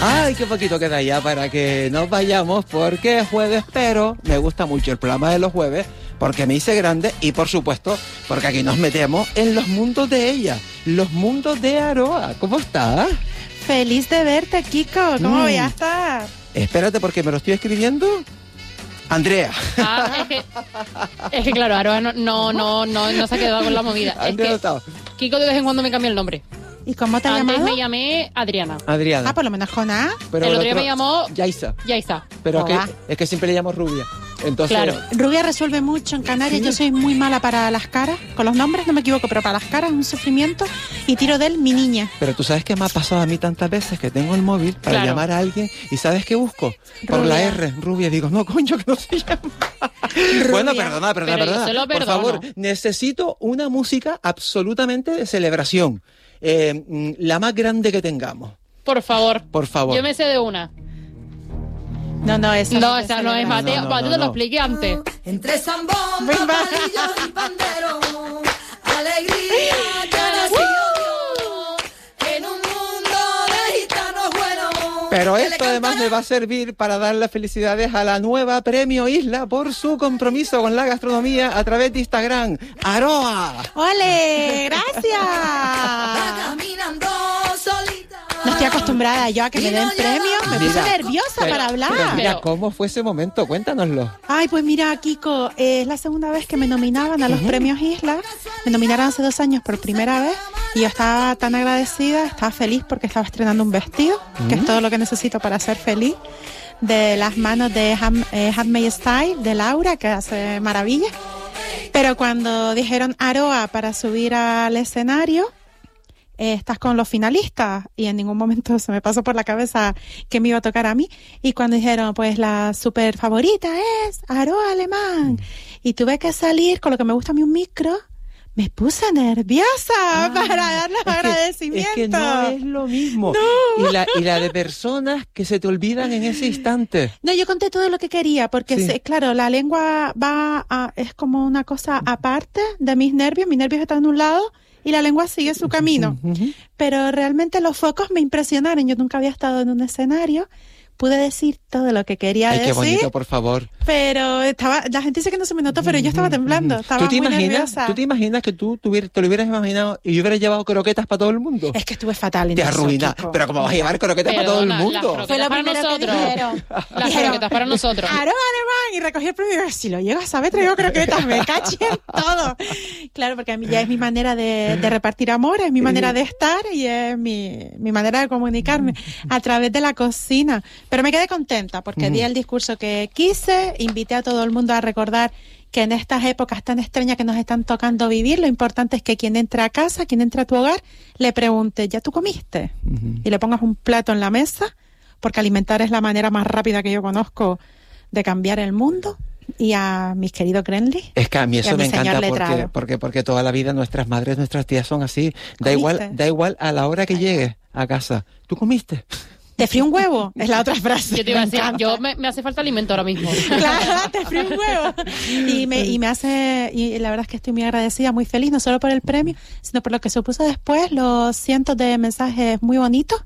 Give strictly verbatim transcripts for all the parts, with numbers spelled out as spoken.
Ay, qué poquito queda ya para que nos vayamos, porque es jueves, pero me gusta mucho el programa de los jueves, porque me hice grande y, por supuesto, porque aquí nos metemos en los mundos de ella, los mundos de Aroa. ¿Cómo estás? Feliz de verte, Kiko. ¿Cómo mm. ya estás? Espérate, porque me lo estoy escribiendo. Andrea. Ah, es que, es que claro, Aroa no, no, no, no, no se ha quedado con la movida. Andrea es que Kiko de vez en cuando me cambia el nombre. ¿Y cómo te Antes llamado? me llamé Adriana. Adriana. Ah, por lo menos con A. Pero el otro el día otro, me llamó Yaisa. Yaisa. Pero Oh, es, va. que, es que siempre le llamo Rubia. Entonces, Claro. Rubia resuelve mucho en Canarias. ¿Sí? Yo soy muy mala para las caras. Con los nombres no me equivoco, pero para las caras es un sufrimiento. Y tiro de él mi niña. Pero tú sabes que me ha pasado a mí tantas veces que tengo el móvil para Claro. llamar a alguien y ¿sabes qué busco? Por Rubia. la R, Rubia. Digo, no, coño, que no se llama. Bueno, perdona, perdona, Pero yo perdona. se lo Por perdono. favor, necesito una música absolutamente de celebración. Eh, mm, la más grande que tengamos. Por favor. Por favor. Yo me sé de una. No, no, esa No, te esa no celebra. es Mateo. No, no, Mateo no, te lo no. expliqué antes. Entre zambomba, Ven, va. palillos y pandero, alegría, ganas y odio, en un mundo de gitanos buenos. Pero que esto le además me va a servir para dar las felicidades a la nueva Premio Isla por su compromiso con la gastronomía a través de Instagram. ¡Aroa! ¡Ole! Va ¡Gracias! caminando solita. No estoy acostumbrada yo a que me den premios. Me puse Mira, nerviosa pero- para hablar. Pero mira, Pero- ¿cómo fue ese momento? Cuéntanoslo. Ay, pues mira, Kiko, eh, es la segunda vez que me nominaban a los premios Isla. Me nominaron hace dos años por primera vez y yo estaba tan agradecida, estaba feliz porque estaba estrenando un vestido, que es todo lo que necesito para ser feliz, de las manos de Hand- eh, Handmade Style, de Laura, que hace maravillas. Pero cuando dijeron Aroa para subir al escenario, eh, estás con los finalistas, y en ningún momento se me pasó por la cabeza que me iba a tocar a mí. Y cuando dijeron, pues la super favorita es Aroa Alemán, y tuve que salir con lo que me gusta a mí, un micro, me puse nerviosa para dar los Es que- agradecimientos. Es que no es lo mismo. Y, la, y la de personas que se te olvidan en ese instante. No, yo conté todo lo que quería, porque Sí. se- claro, la lengua va a, es como una cosa aparte de mis nervios. Mis nervios están en un lado y la lengua sigue su camino. Ujú. Pero realmente los focos me impresionaron. Yo nunca había estado en un escenario. Pude decir todo lo que quería Ay, qué decir, bonito, por favor. pero estaba, la gente dice que no se me notó, pero yo estaba temblando, estaba ¿Tú te muy imaginas, nerviosa. ¿Tú te imaginas que tú tuvier- te lo hubieras imaginado y yo hubiera llevado croquetas para todo el mundo? Es que estuve fatal en Te eso, arruina. Kiko. Pero ¿cómo vas a llevar croquetas para todo el Perdona, las mundo? croquetas Fue lo para primero que nosotros. dijeron. Las Dijeron, croquetas para nosotros. Aroa Alemán, y recogí el premio. Si lo llego a saber, traigo croquetas, me caché en todo. Claro, porque a mí ya es mi manera de, de repartir amor, es mi manera de estar y es mi, mi manera de comunicarme a través de la cocina. Pero me quedé contenta porque di el discurso que quise, invité a todo el mundo a recordar que en estas épocas tan extrañas que nos están tocando vivir, lo importante es que quien entre a casa, quien entre a tu hogar, le pregunte, ¿ya tú comiste? Ujú. Y le pongas un plato en la mesa, porque alimentar es la manera más rápida que yo conozco de cambiar el mundo. Y a mis queridos Grenly. Es que a mí Y eso a me mi señor encanta porque, letrado. porque, porque toda la vida nuestras madres, nuestras tías son así. Da igual, ¿Comiste? da igual a la hora que llegues a casa. ¿Tú comiste? ¿Te frío un huevo? Es la otra frase. Yo te iba a Me decir, encanta. yo me, me hace falta alimento ahora mismo. Claro, te frío un huevo. Y me, y me hace, y la verdad es que estoy muy agradecida, muy feliz, no solo por el premio, sino por lo que supuso después, los cientos de mensajes muy bonitos,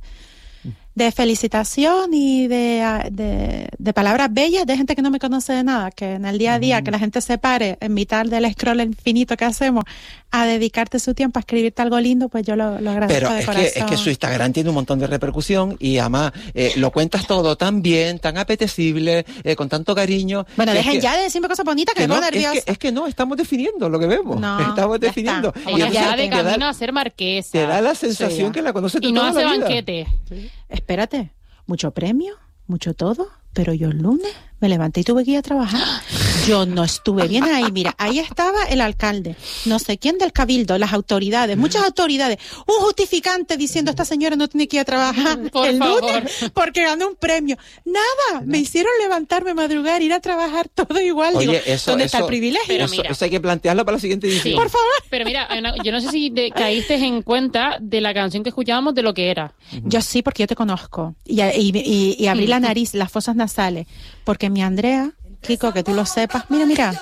de felicitación y de, de, de palabras bellas de gente que no me conoce de nada, que en el día a día, que la gente se pare en mitad del scroll infinito que hacemos a dedicarte su tiempo a escribirte algo lindo, pues yo lo, lo agradezco Pero de es que, corazón. es que su Instagram tiene un montón de repercusión y además eh, lo cuentas todo tan bien, tan apetecible, eh, con tanto cariño. Bueno, que es dejen que- ya de decirme cosas bonitas que, que me no, pongo es nerviosa. que, es que no, estamos definiendo lo que vemos. No, estamos ya definiendo. está. Y Ella entonces ya de te da- camino a ser marquesa. Te da la sensación ya. que la conoces de Y no toda hace la vida. banquete. Espérate, mucho premio, mucho todo, pero yo el lunes me levanté y tuve que ir a trabajar. Yo no estuve bien ahí. Mira, ahí estaba el alcalde, no sé quién del cabildo, las autoridades, muchas autoridades, un justificante diciendo esta señora no tiene que ir a trabajar Por el favor. lunes porque ganó un premio. Nada, me hicieron levantarme, madrugar, ir a trabajar todo igual. Oye, Digo, eso, ¿dónde está eso- el privilegio? Pero eso, mira. eso hay que plantearlo para la siguiente edición. Sí. Por favor. Pero mira, hay una- yo no sé si de- caíste en cuenta de la canción que escuchábamos de lo que era. Yo sí, porque yo te conozco. Y, y, y, y abrí la nariz, las fosas nasales. Porque mi Andrea, Kiko, que tú lo sepas. Mira, mira.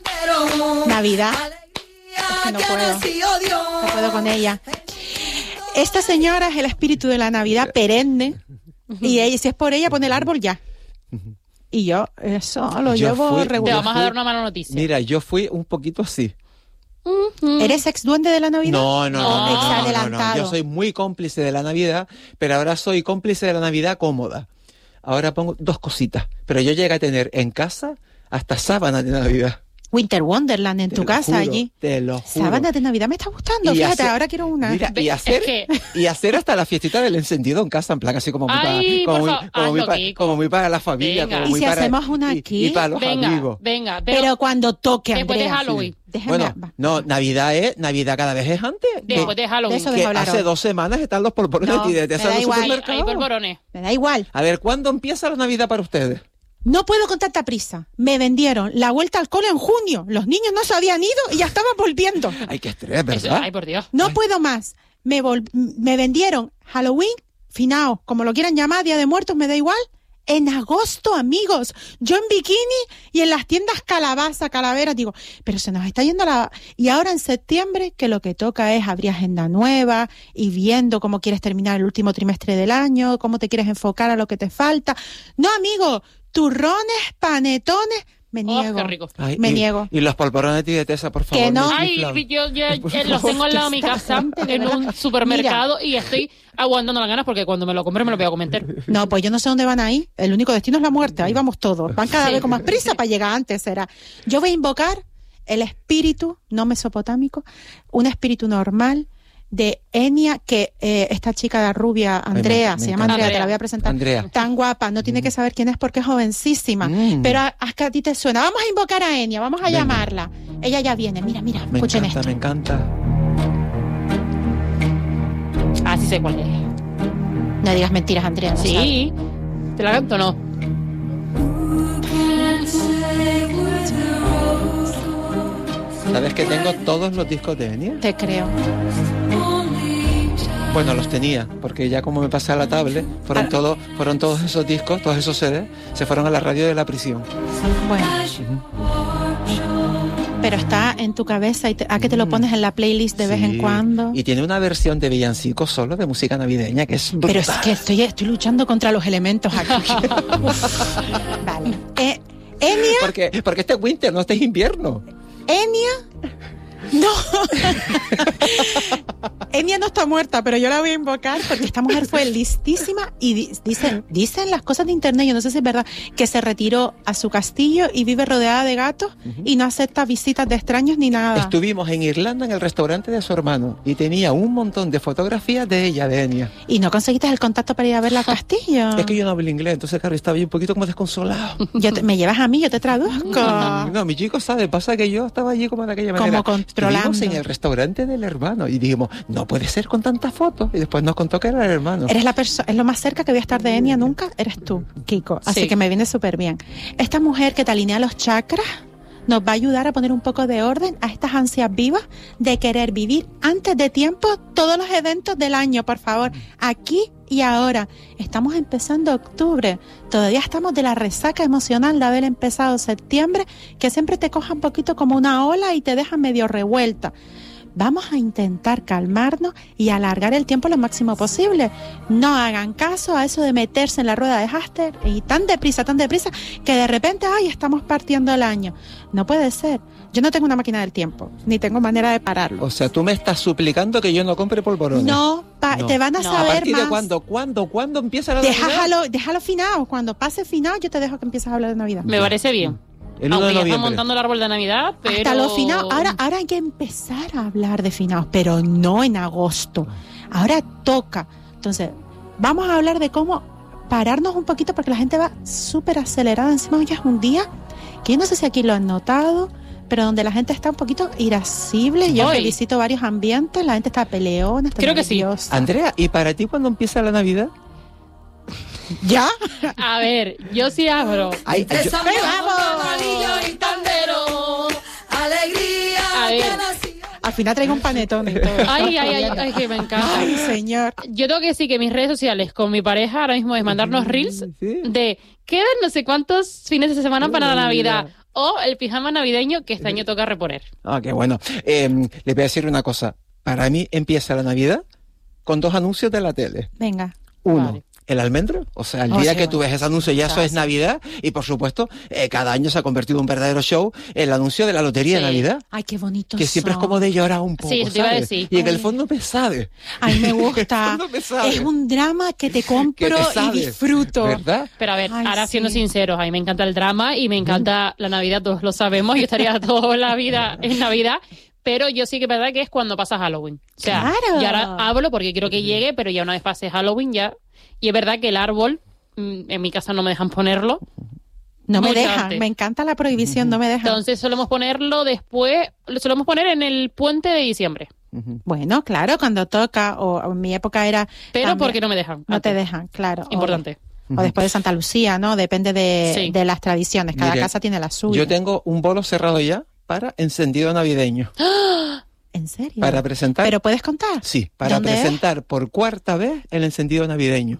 Navidad. Es que no puedo. No puedo con ella. Esta señora es el espíritu de la Navidad perenne. Y ella, si es por ella, pone el árbol ya. Y yo, eso lo Yo llevo fui- Te regular. vamos a dar una mala noticia. Mira, yo fui un poquito así. ¿Eres ex duende de la Navidad? No, no, no, no, Ex no, no, no, no. adelantado. Yo soy muy cómplice de la Navidad, pero ahora soy cómplice de la Navidad cómoda. Ahora pongo dos cositas, pero yo llegué a tener en casa hasta sábanas de Navidad. Winter Wonderland en Te tu lo casa juro, allí. Te lo juro. Sábanas de Navidad me está gustando. Y Fíjate, hacer- ahora quiero una. Mira, y Es hacer, que- y hacer hasta la fiestita del encendido en casa, en plan así como muy Ay, para, como por muy, fa- como muy hazlo, pa- Kiko. como muy para la familia, Venga. como ¿Y muy si para, hacemos una y- aquí? y, para los venga, amigos. venga. Pero, Pero cuando toque, después de Andrea. Halloween. Déjame- Bueno, va. no, Navidad es, Navidad cada vez es antes. Después que, de Halloween. De eso que dejo hablar hace hoy. dos semanas están los polvorones No, de me Tidetesa da en los igual. Hay, hay supermercados. polvorones. Me da igual. A ver, ¿cuándo empieza la Navidad para ustedes? No puedo con tanta prisa. Me vendieron la vuelta al cole en junio. Los niños no se habían ido y ya estaban volviendo. Hay que estrés, Eso- ¿verdad? ay, por Dios. No puedo más. Me, vol- me vendieron Halloween, finao, como lo quieran llamar, Día de Muertos, me da igual. En agosto, amigos. Yo en bikini y en las tiendas calabaza, calavera. Digo, pero se nos está yendo la... Y ahora en septiembre, que lo que toca es abrir agenda nueva y viendo cómo quieres terminar el último trimestre del año, cómo te quieres enfocar a lo que te falta. No, amigo, turrones, panetones... Me Oh, niego. qué rico. Ay, Me y, niego. Y los polvorones de Tidetesa, por favor. Que no. me Ay, chiflan. yo ya Por ya los favor. tengo al lado de mi casa De en verdad. un supermercado y estoy aguantando las ganas porque cuando me lo compre me lo voy a cometer. No, pues yo no sé dónde van ahí. El único destino es la muerte. Ahí vamos todos. Van cada Sí. vez con más prisa para llegar antes, será. Yo voy a invocar el espíritu no mesopotámico, un espíritu normal de Enya, que eh, esta chica de rubia, Andrea, me se llama encanta. Andrea, te Andrea. la voy a presentar. Andrea. Tan guapa, no tiene que saber quién es porque es jovencísima. Mm. Pero a, a que a ti te suena. Vamos a invocar a Enya, vamos a Venga. llamarla. Ella ya viene, mira, mira, Me escuchen encanta, esto. me encanta. Ah, sí sé cuál es. No digas mentiras, Andrea. no sabes. Sí. ¿Te la canto o no? ¿Sabes que tengo todos los discos de Enya? Te creo. Bueno, los tenía, porque ya como me pasé a la tablet, fueron, Ah. todos, fueron todos esos discos, todos esos C D, se fueron a la radio de la prisión. Bueno. Pero está en tu cabeza y te- a que te lo pones en la playlist de vez en Sí. cuando. Y tiene una versión de villancicos solo de música navideña que es brutal. Pero es que estoy, estoy luchando contra los elementos aquí. Vale. Eh, Enya, Porque, porque este es winter, no este es invierno. Enya. No. Enya no está muerta, pero yo la voy a invocar porque esta mujer fue listísima y di- dicen, dicen las cosas de internet, yo no sé si es verdad, que se retiró a su castillo y vive rodeada de gatos y no acepta visitas de extraños ni nada. Estuvimos en Irlanda en el restaurante de su hermano y tenía un montón de fotografías de ella, de Enya. ¿Y no conseguiste el contacto para ir a verla al castillo? Es que yo no hablo inglés, entonces claro, estaba yo un poquito como desconsolado. Yo te- me llevas a mí, yo te traduzco. No, mi chico sabe, pasa que yo estaba allí como de aquella Como manera. controlando. Estuvimos en el restaurante del hermano y dijimos, no puede ser con tantas fotos. Y después nos contó que era el hermano. Eres la perso- es lo más cerca que voy a estar de Enya nunca, eres tú, Kiko. Así Sí. que me viene súper bien. Esta mujer que te alinea los chakras nos va a ayudar a poner un poco de orden a estas ansias vivas de querer vivir antes de tiempo todos los eventos del año, por favor. Aquí y ahora. Estamos empezando octubre. Todavía estamos de la resaca emocional de haber empezado septiembre, que siempre te coja un poquito como una ola y te deja medio revuelta. Vamos a intentar calmarnos y alargar el tiempo lo máximo posible. No hagan caso a eso de meterse en la rueda de hámster y tan deprisa, tan deprisa, que de repente, ay, estamos partiendo el año. No puede ser. Yo no tengo una máquina del tiempo, ni tengo manera de pararlo. O sea, tú me estás suplicando que yo no compre polvorones. No, pa- No. te van a No. ¿A saber partir más. de cuándo? ¿Cuándo? ¿Cuándo empieza la Navidad? Déjalo, déjalo finado. Cuando pase finado, yo te dejo que empieces a hablar de Navidad. Me parece bien. El uno Aunque de ya están noviembre. montando el árbol de Navidad, pero... Hasta los finados. Ahora, ahora hay que empezar a hablar de finados, pero no en agosto. Ahora toca. Entonces, vamos a hablar de cómo pararnos un poquito porque la gente va súper acelerada. Encima hoy es un día que yo no sé si aquí lo han notado, pero donde la gente está un poquito irascible. Yo Hoy. que visito varios ambientes, la gente está peleona, está Creo que sí. nerviosa. Andrea, ¿y para ti cuándo empieza la Navidad? ¿Ya? A ver, yo sí abro. Ay, ay, yo- Esa palillo y tandero, alegría A ver. que nació. Al final traigo un panetón y todo. Ay, ay, ay, ay, que me encanta. Ay, señor. Yo tengo que decir que mis redes sociales con mi pareja ahora mismo es mandarnos reels Sí. de quedan no sé cuántos fines de semana para la Navidad o el pijama navideño que este año toca reponer. Ah, qué bueno. Eh, les voy a decir una cosa. Para mí empieza la Navidad con dos anuncios de la tele. Venga. Uno, Vale. el almendro. O sea, el Oh, día sí, que bueno. tú ves ese anuncio ya O sea, eso es sí. Navidad. Y por supuesto, eh, cada año se ha convertido en un verdadero show el anuncio de la lotería Sí. de Navidad. Ay, qué bonito. Que siempre es como de llorar un poco, Sí, te iba a ¿sabes? decir. Y en el Ay. fondo me sabe. A mí me gusta. No me sabe. Es un drama que te Que compro te y sabe, disfruto. ¿verdad? Pero a ver, Ay, ahora siendo sí. sinceros, a mí me encanta el drama y me encanta la Navidad, todos lo sabemos, yo estaría toda la vida en Navidad, pero yo sí que es verdad que es cuando pasa Halloween. O sea, Claro. y ahora hablo porque quiero que llegue, pero ya una vez pase Halloween ya... Y es verdad que el árbol, mm, en mi casa no me dejan ponerlo, No me Mucho dejan. antes. Me encanta la prohibición, no me dejan. entonces solemos ponerlo después, lo solemos poner en el puente de diciembre, Ujú. Bueno, claro, cuando toca, o, o en mi época era... pero también- porque no me dejan. No te antes. dejan, claro. O- Importante. O, después de Santa Lucía, ¿no? Depende de, Sí. de las tradiciones. Cada Mire, casa tiene la suya. Yo tengo un bolo cerrado ya para encendido navideño. ¿En serio? Para presentar. ¿Pero puedes contar? Sí, para ¿Dónde es? presentar por cuarta vez el encendido navideño.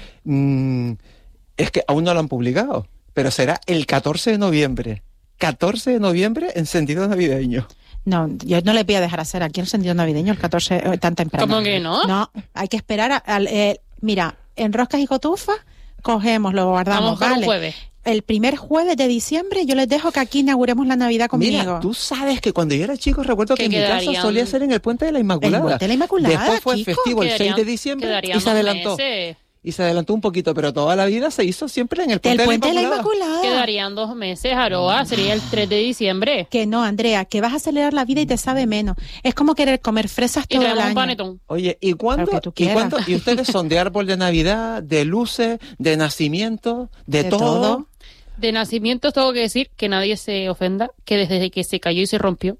Mm, es que aún no lo han publicado, pero será el catorce de noviembre. catorce de noviembre, encendido navideño. No, yo no le voy a dejar hacer aquí el sentido navideño el catorce eh, tan temprano. ¿Cómo que no? No, hay que esperar a- al... eh, mira, en roscas y cotufas cogemos, lo guardamos, Vamos con un ¿vale? jueves. El primer jueves de diciembre yo les dejo que aquí inauguremos la Navidad conmigo. Mira, tú sabes que cuando yo era chico recuerdo que Que en mi casa quedarían- solía ser en el Puente de la Inmaculada. El Puente de la Inmaculada, Después fue el Kiko. festivo el seis de Quedarían- diciembre quedarían y se dos adelantó. meses. Y se adelantó un poquito, pero toda la vida se hizo siempre en el Del Puente, Puente de la Inmaculada. Inmaculada. Quedarían dos meses, Aroa, sería el tres de diciembre. Que no, Andrea, que vas a acelerar la vida y te sabe menos. Es como querer comer fresas Y todo el traemos un año. panetón. Oye, ¿y cuándo? Claro que tú ¿Y quieras. cuándo? ¿Y ustedes son de árbol de Navidad, de luces, de nacimiento, de, De todo? todo. De nacimientos tengo que decir que nadie se ofenda, que desde que se cayó y se rompió,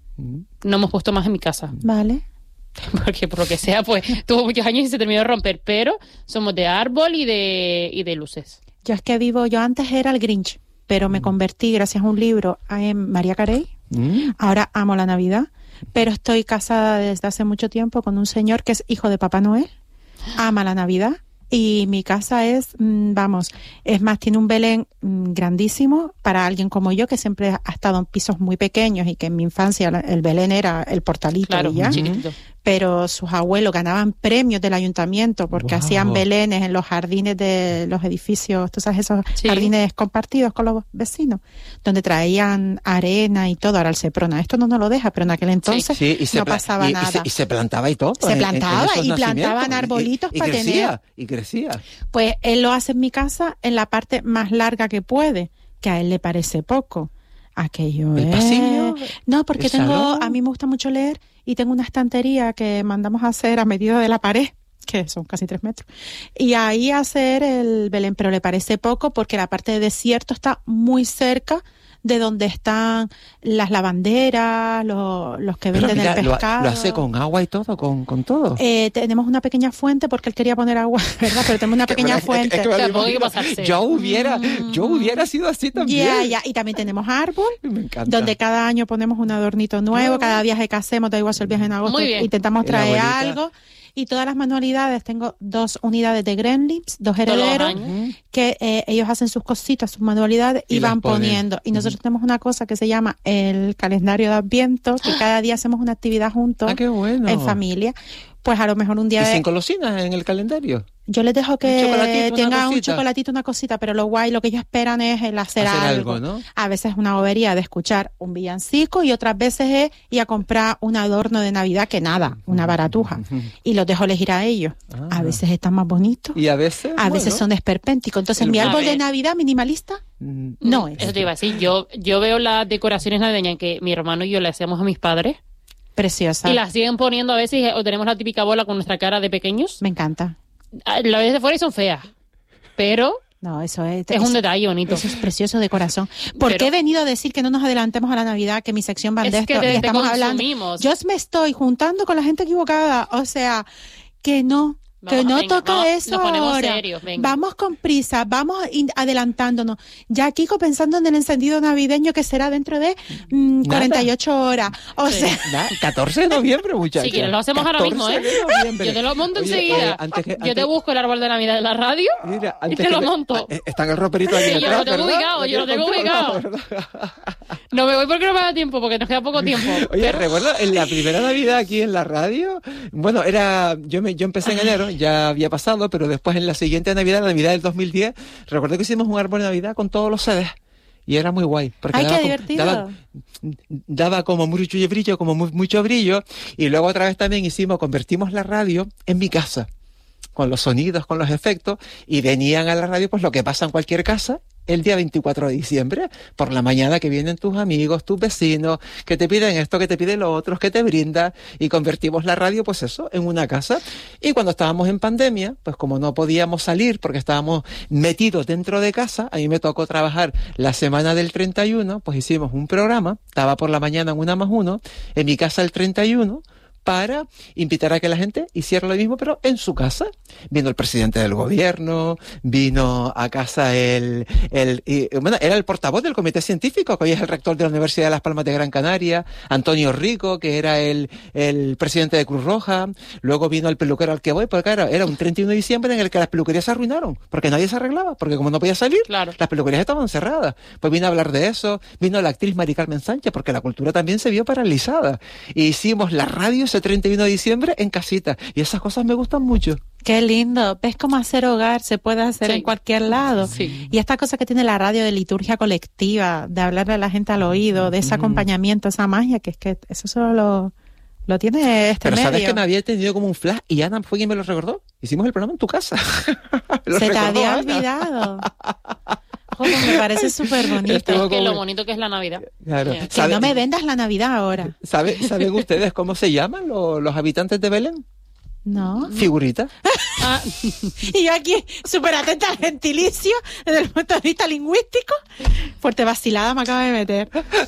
no hemos puesto más en mi casa. Vale. Porque por lo que sea, pues tuvo muchos años y se terminó de romper. Pero somos de árbol y de, y de luces. Yo es que vivo, yo antes era el Grinch, pero me convertí gracias a un libro en María Carey. Mm. Ahora amo la Navidad, pero estoy casada desde hace mucho tiempo con un señor que es hijo de Papá Noel, ama la Navidad y mi casa es, mm, vamos, es más, tiene un Belén mm, grandísimo para alguien como yo que siempre ha estado en pisos muy pequeños y que en mi infancia la- el Belén era el portalito Claro, y ya. chiquitito. Pero sus abuelos ganaban premios del ayuntamiento porque Wow. hacían belenes en los jardines de los edificios, tú sabes, esos Sí. jardines compartidos con los vecinos, donde traían arena y todo. Ahora el Seprona esto no nos lo deja, pero en aquel entonces Sí, y se no pla- pasaba y- y nada. se- Y, se plantaba y todo. Se en- en- en plantaba esos y plantaban nacimientos. arbolitos y, y para crecía, tener- Y crecía. Pues él lo hace en mi casa en la parte más larga que puede, que a él le parece poco. Aquello ¿El es... pasillo? No, porque ¿El tengo, salón? a mí me gusta mucho leer y tengo una estantería que mandamos a hacer a medida de la pared, que son casi tres metros. Y ahí hacer el Belén, pero le parece poco porque la parte de desierto está muy cerca de donde están las lavanderas, los, los que Pero venden mira, el lo, pescado. lo hace con agua y todo, con, con todo. Eh, tenemos una pequeña fuente porque él quería poner agua, ¿verdad? Pero tenemos una pequeña Es que- fuente. es que me lo Tampoco hay que imagino. pasarse. Yo hubiera, yo hubiera sido así también. Ya, ya. Y también tenemos árbol, Me encanta. donde cada año ponemos un adornito nuevo, cada viaje que hacemos, da igual si el viaje en agosto, Muy bien. intentamos La traer abuelita. algo. Y todas las manualidades, tengo dos unidades de Gremlins, dos Todos los herederos, años. que eh, ellos hacen sus cositas, sus manualidades y, Y las van ponen. poniendo. Y nosotros tenemos una cosa que se llama el calendario de Adviento, que cada día hacemos una actividad juntos Ah, qué bueno. en familia. Pues a lo mejor un día ¿Y de- sin golosinas en el calendario? yo les dejo que chocolatito, una tengan un cosita. chocolatito, una cosita, pero lo guay, lo que ellos esperan es el hacer, Hacer algo. algo, ¿no? A veces es una bobería de escuchar un villancico y otras veces es ir a comprar un adorno de Navidad que nada, una baratuja. Y los dejo elegir a ellos. Ah. A veces están más bonitos, Y a veces. a veces bueno, son esperpénticos. Entonces el- mi A árbol de ver. Navidad minimalista mm, no es. Eso te iba a decir. Yo, yo veo las decoraciones navideñas que mi hermano y yo le hacíamos a mis padres Preciosa. y las siguen poniendo a veces, o tenemos la típica bola con nuestra cara de pequeños. Me encanta. A la vez de fuera y son feas, pero No, eso es. es eso- un detalle bonito. Eso es precioso de corazón. Porque Pero- he venido a decir que no nos adelantemos a la Navidad, que mi sección va de Es esto que te- y te estamos hablando. consumimos. Yo me estoy juntando con la gente equivocada. O sea, que no, que Vamos, no venga, toca vamos, eso nos ponemos ahora. serios, venga. Vamos con prisa, vamos in- adelantándonos. Ya Kiko pensando en el encendido navideño que será dentro de mm, Nada. cuarenta y ocho horas. O Sí. sea, da- catorce de noviembre, muchachos. Si quieres, lo hacemos ahora mismo, ¿eh? Yo te lo monto Oye, enseguida. eh, antes que- Yo te antes- busco el árbol de Navidad de la radio Mira, y antes te que lo me- monto. ah, eh, Está en el roperito aquí Sí, yo detrás, lo tengo ¿verdad? ubicado, yo lo tienes tengo controlado, ubicado. ¿verdad? No me voy porque no me da tiempo, porque nos queda poco tiempo. Oye, Pero- recuerdo en la primera Navidad aquí en la radio, bueno, era, yo me, yo empecé en enero, ya había pasado, pero después en la siguiente Navidad, la Navidad del dos mil diez, recuerdo que hicimos un árbol de Navidad con todos los C Ds. Y era muy guay. Porque ¡Ay, daba qué como- divertido! Daba, daba como mucho brillo, como mu- mucho brillo. Y luego otra vez también hicimos, convertimos la radio en mi casa. Con los sonidos, con los efectos. Y venían a la radio, pues lo que pasa en cualquier casa, el día veinticuatro de diciembre, por la mañana, que vienen tus amigos, tus vecinos, que te piden esto, que te piden lo otro, que te brinda, y convertimos la radio, pues eso, en una casa. Y cuando estábamos en pandemia, pues como no podíamos salir porque estábamos metidos dentro de casa, a mí me tocó trabajar la semana del treinta y uno, pues hicimos un programa, estaba por la mañana en una más uno, en mi casa el treinta y uno, para invitar a que la gente hiciera lo mismo, pero en su casa. Vino el presidente del gobierno, vino a casa el, el y, bueno, era el portavoz del comité científico, que hoy es el rector de la Universidad de Las Palmas de Gran Canaria, Antonio Rico, que era el, el presidente de Cruz Roja, luego vino el peluquero al que voy, porque claro, era un treinta y uno de diciembre en el que las peluquerías se arruinaron, porque nadie se arreglaba, porque como no podía salir, Claro. las peluquerías estaban cerradas. Pues vino a hablar de eso, vino la actriz Mari Carmen Sánchez, porque la cultura también se vio paralizada. Y hicimos la radio ese treinta y uno de diciembre en casita. Y esas cosas me gustan mucho. Qué lindo. ¿Ves cómo hacer hogar se puede hacer Sí. en cualquier lado? Sí. Y esta cosa que tiene la radio de liturgia colectiva, de hablarle a la gente al oído, de ese acompañamiento, esa magia, que es que eso solo lo, lo tiene este Pero medio. sabes que me había tenido como un flash y Ana fue quien me lo recordó. Hicimos el programa en tu casa. Lo Se te recordó había Ana. olvidado. Joder, me parece súper bonito. Estuvo Es que como- lo bonito que es la Navidad. Claro. Yeah. Que ¿Sabe- no me vendas la Navidad ahora. sabe- ¿Saben ustedes cómo se llaman los, los habitantes de Belén? No. Figuritas. Ah, Y yo aquí súper atenta al gentilicio desde el punto de vista lingüístico. Fuerte vacilada me acaba de meter.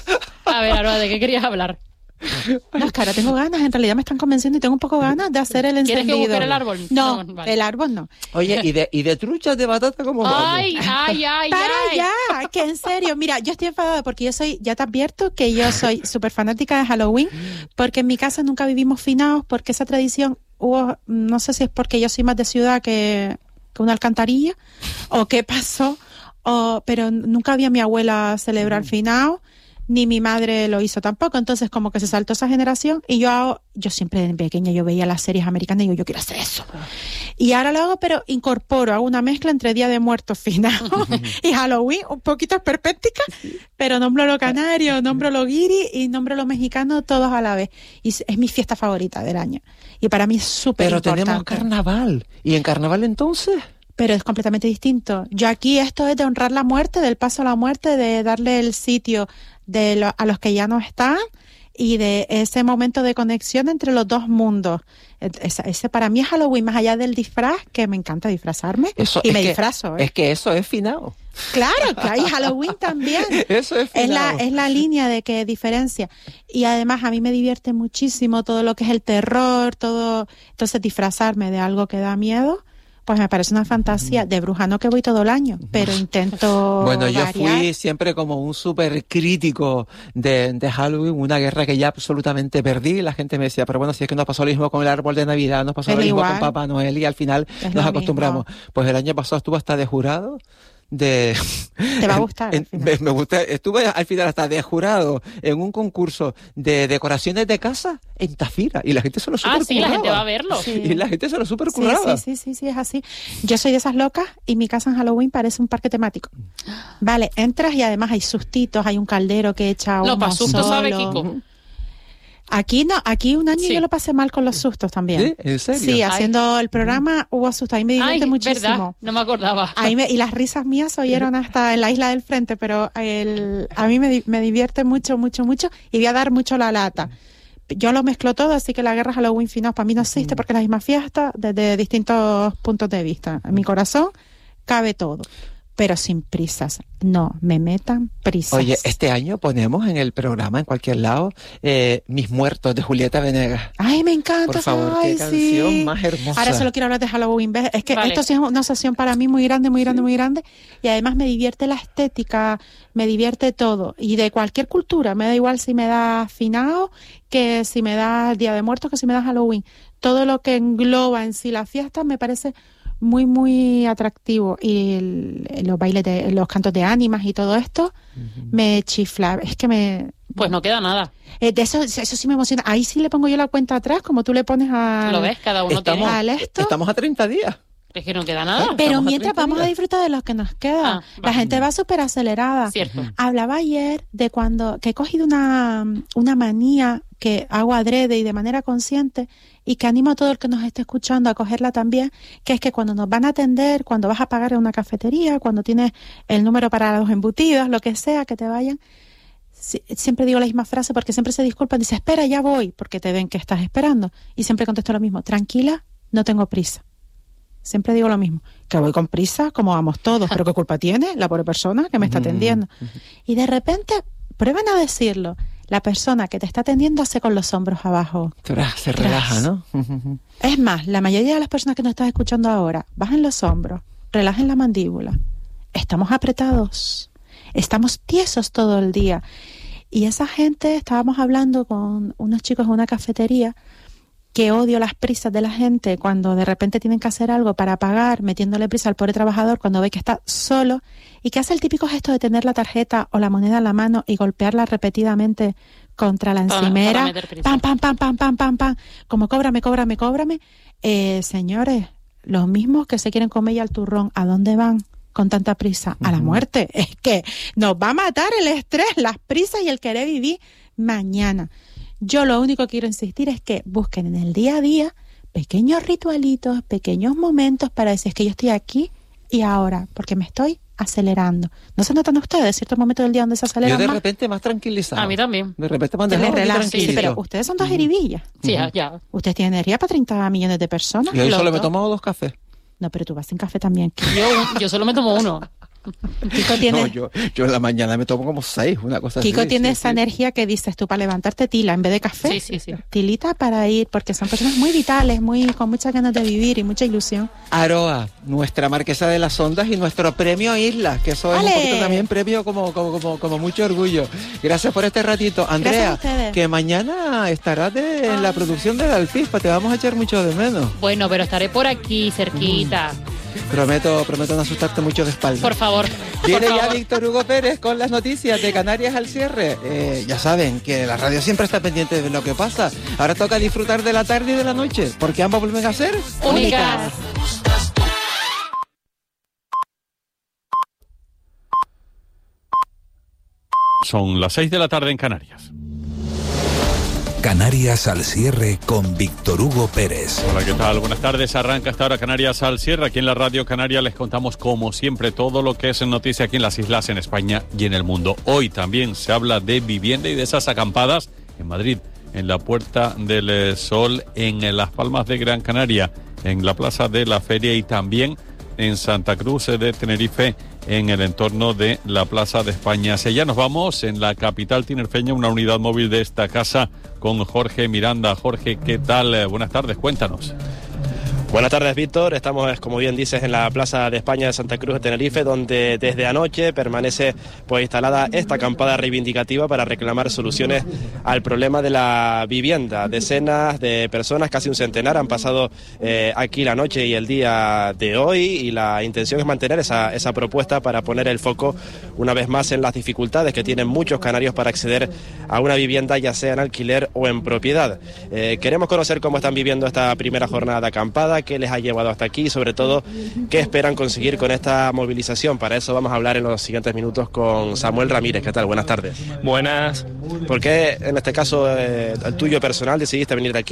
a ver, Aroa, ¿de qué querías hablar? No, es que ahora tengo ganas, en realidad me están convenciendo y tengo un poco ganas de hacer el ¿Quieres encendido. que busque el árbol? No, No, vale. el árbol no. Oye, ¿y de, y de truchas de batata cómo vamos? Ay, ay, ay, Para ay. ya, que en serio, mira, yo estoy enfadada porque yo soy, ya te advierto que yo soy súper fanática de Halloween, porque en mi casa nunca vivimos finados, porque esa tradición hubo, no sé si es porque yo soy más de ciudad que, que una alcantarilla, o qué pasó, o, pero nunca vi a mi abuela celebrar finado, ni mi madre lo hizo tampoco, entonces como que se saltó esa generación y yo yo siempre de pequeña yo veía las series americanas y digo, yo quiero hacer eso. Y ahora lo hago, pero incorporo, hago una mezcla entre Día de Muertos finado y Halloween, un poquito esperpéntica, pero nombro lo canario, nombro lo guiri y nombro lo mexicano todos a la vez. Y es es mi fiesta favorita del año. Y para mí es súper Pero importante. tenemos carnaval. ¿Y en carnaval entonces? Pero es completamente distinto. Yo aquí esto es de honrar la muerte, del paso a la muerte, de darle el sitio de lo- a los que ya no están y de ese momento de conexión entre los dos mundos. Et- Ese, ese para mí es Halloween, más allá del disfraz, que me encanta disfrazarme Eso y es me que- disfrazo. ¿eh? Es que eso es finado. Claro, que hay Halloween también. Eso es Es la, finado. es la línea de que diferencia. Y además a mí me divierte muchísimo todo lo que es el terror, todo. Entonces disfrazarme de algo que da miedo, pues me parece una fantasía. De bruja no que voy todo el año, pero intento Bueno, yo variar. fui siempre como un súper crítico de, de Halloween, una guerra que ya absolutamente perdí. La gente me decía, pero bueno, si es que nos pasó lo mismo con el árbol de Navidad, nos pasó Es lo mismo igual. con Papá Noel y al final Es nos lo acostumbramos. Pues el año pasado estuve hasta de jurado de... Te va a gustar. al En- final. me, me gusta, estuve al final hasta de jurado en un concurso de decoraciones de casa en Tafira y la gente se lo super Ah, sí, la gente va a verlo. Sí. Y la gente se lo super Sí, curraba. sí, sí, sí, sí, es así. Yo soy de esas locas y mi casa en Halloween parece un parque temático. Vale, entras y además hay sustitos, hay un caldero que echa No, humo pa' susto sabe solo. Kiko. Aquí no, aquí un año Sí. yo lo pasé mal con los sustos también. ¿Sí? ¿En serio? Sí, haciendo el programa hubo sustos, ahí me divierte Ay, muchísimo. verdad, no me acordaba. Ahí me- y las risas mías se oyeron hasta en la isla del frente, pero el, a mí me, di- me divierte mucho, mucho, mucho y voy a dar mucho la lata. Yo lo mezclo todo, así que la guerra Halloween final para mí no existe porque es la misma fiesta desde distintos puntos de vista. En mi corazón cabe todo, pero sin prisas. No me metan prisas. Oye, este año ponemos en el programa, en cualquier lado, eh, Mis Muertos de Julieta Venegas. Ay, me encanta. Por favor, ay, qué canción sí. más hermosa. Ahora solo quiero hablar de Halloween. ¿Ves? Es que Vale. esto sí es una sesión para mí muy grande, muy grande, muy grande. Y además me divierte la estética, me divierte todo. Y de cualquier cultura, me da igual si me da finado, que si me da Día de Muertos, que si me da Halloween. Todo lo que engloba en sí la fiesta me parece muy, muy atractivo y el, los bailes, de, los cantos de ánimas y todo esto, uh-huh. me chifla. Es que me... Pues no queda nada. Eh, de eso, eso sí me emociona. Ahí sí le pongo yo la cuenta atrás, como tú le pones a... Lo ves, cada uno estamos, tiene... al esto. Estamos a treinta días. Es que no queda nada. Pero Estamos mientras a vamos días. a disfrutar de lo que nos queda. Ah, la va. gente va súper acelerada. Cierto. Hablaba ayer de cuando que he cogido una, una manía que hago adrede y de manera consciente y que animo a todo el que nos esté escuchando a cogerla también, que es que cuando nos van a atender, cuando vas a pagar en una cafetería, cuando tienes el número para los embutidos, lo que sea, que te vayan, si, siempre digo la misma frase porque siempre se disculpan, dice, espera, ya voy, porque te ven que estás esperando. Y siempre contesto lo mismo, tranquila, no tengo prisa. Siempre digo lo mismo, que voy con prisa, como vamos todos, pero ¿qué culpa tiene la pobre persona que me está atendiendo? Y de repente, prueben a decirlo, la persona que te está atendiendo hace con los hombros abajo. Tras, se Tras. relaja, ¿no? Es más, la mayoría de las personas que nos están escuchando ahora, bajen los hombros, relajen la mandíbula. Estamos apretados, estamos tiesos todo el día. Y esa gente, estábamos hablando con unos chicos en una cafetería, que odio las prisas de la gente cuando de repente tienen que hacer algo para pagar, metiéndole prisa al pobre trabajador cuando ve que está solo y que hace el típico gesto de tener la tarjeta o la moneda en la mano y golpearla repetidamente contra la Para- encimera, para meter prisa. pam, pam, pam, pam, pam, pam, pam, como cóbrame, cóbrame, cóbrame. Eh, señores, los mismos que se quieren comer ya el turrón, ¿a dónde van con tanta prisa? A la muerte. Es que nos va a matar el estrés, las prisas y el querer vivir mañana. Yo lo único que quiero insistir es que busquen en el día a día pequeños ritualitos, pequeños momentos para decir, es que yo estoy aquí y ahora, porque me estoy acelerando. ¿No se notan ustedes ciertos momentos del día donde se Yo aceleran de más? repente más tranquilizado. A mí también. De repente más Se les dejado aquí relaja. Sí, tranquilito. pero ustedes son dos jeribillas. Sí, ya, ya. Ustedes tienen energía para treinta millones de personas. Y hoy Los solo me he dos. tomado dos cafés. No, pero tú vas sin café también. Yo, yo solo me tomo uno. Kiko tiene, No, yo, yo en la mañana me tomo como seis, una cosa Kiko así. tiene sí, esa sí. energía que dices tú para levantarte tila en vez de café. Sí, sí, sí. Tilita para ir, porque son personas muy vitales, muy con muchas ganas de vivir y mucha ilusión. Aroa, nuestra marquesa de las ondas y nuestro premio Isla, que eso es ¡Ale! un poquito también premio como, como, como, como mucho orgullo. Gracias por este ratito. Andrea, a ustedes. que mañana estarás de, en la producción de la Alfispa, te vamos a echar mucho de menos. Bueno, pero estaré por aquí, cerquita. Prometo, prometo no asustarte mucho de espalda. Por favor. Viene por ya favor. Víctor Hugo Pérez con las noticias de Canarias al cierre. Eh, ya saben que la radio siempre está pendiente de lo que pasa. Ahora toca disfrutar de la tarde y de la noche, porque ambas vuelven a ser Únicas. Son las seis de la tarde en Canarias. Canarias al cierre con Víctor Hugo Pérez. Hola, ¿qué tal? Buenas tardes. Arranca esta hora Canarias al cierre. Aquí en la Radio Canaria les contamos, como siempre, todo lo que es noticia aquí en las islas, en España y en el mundo. Hoy también se habla de vivienda y de esas acampadas en Madrid, en la Puerta del Sol, en Las Palmas de Gran Canaria, en la Plaza de la Feria y también en Santa Cruz de Tenerife, en el entorno de la Plaza de España. Hacia allá nos vamos, en la capital tinerfeña, una unidad móvil de esta casa con Jorge Miranda. Jorge, ¿qué tal? Eh, Buenas tardes, cuéntanos. Buenas tardes, Víctor. Estamos, como bien dices, en la Plaza de España de Santa Cruz de Tenerife, donde desde anoche permanece pues instalada esta acampada reivindicativa para reclamar soluciones al problema de la vivienda. Decenas de personas, casi un centenar, han pasado eh, aquí la noche y el día de hoy, y la intención es mantener esa, esa propuesta para poner el foco una vez más en las dificultades que tienen muchos canarios para acceder a una vivienda, ya sea en alquiler o en propiedad. Eh, queremos conocer cómo están viviendo esta primera jornada de acampada, qué les ha llevado hasta aquí y sobre todo qué esperan conseguir con esta movilización. Para eso vamos a hablar en los siguientes minutos con Samuel Ramírez. ¿Qué tal? Buenas tardes. Buenas. ¿Por qué en este caso, eh, el tuyo personal, decidiste venir de aquí